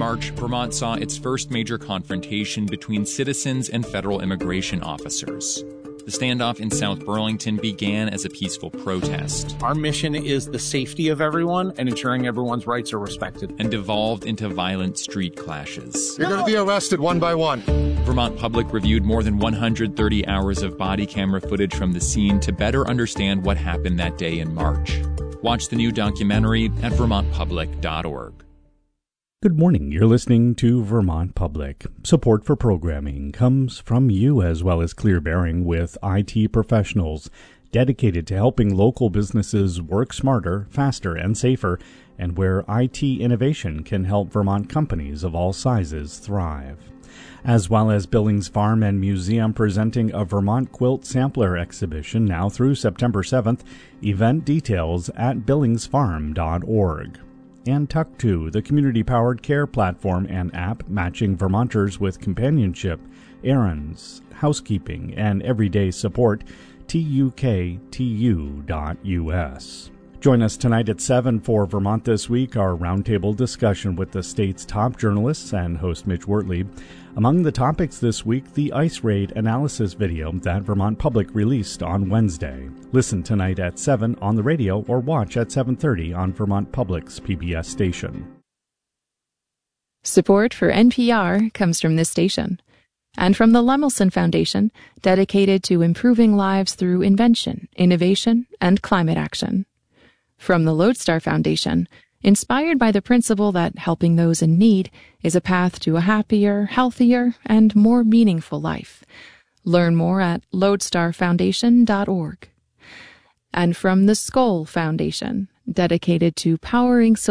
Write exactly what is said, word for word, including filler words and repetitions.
March, Vermont saw its first major confrontation between citizens and federal immigration officers. The standoff in South Burlington began as a peaceful protest. Our mission is the safety of everyone and ensuring everyone's rights are respected. And devolved into violent street clashes. You're going to be arrested one by one. Vermont Public reviewed more than one hundred thirty hours of body camera footage from the scene to better understand what happened that day in March. Watch the new documentary at vermont public dot org. Good morning. You're listening to Vermont Public. Support for programming comes from you as well as Clear Bearing with I T professionals dedicated to helping local businesses work smarter, faster, and safer, and where I T innovation can help Vermont companies of all sizes thrive. As well as Billings Farm and Museum presenting a Vermont Quilt Sampler exhibition now through September seventh. Event details at billings farm dot org. And Tuck two, the community-powered care platform and app matching Vermonters with companionship, errands, housekeeping, and everyday support, tuk dot u s. Join us tonight at seven for Vermont This Week, our roundtable discussion with the state's top journalists and host Mitch Wortley. Among the topics this week, the ice raid analysis video that Vermont Public released on Wednesday. Listen tonight at seven on the radio or watch at seven thirty on Vermont Public's P B S station. Support for N P R comes from this station and from the Lemelson Foundation, dedicated to improving lives through invention, innovation, and climate action. From the Lodestar Foundation, inspired by the principle that helping those in need is a path to a happier, healthier, and more meaningful life. Learn more at lodestar foundation dot org. And from the Skoll Foundation, dedicated to powering social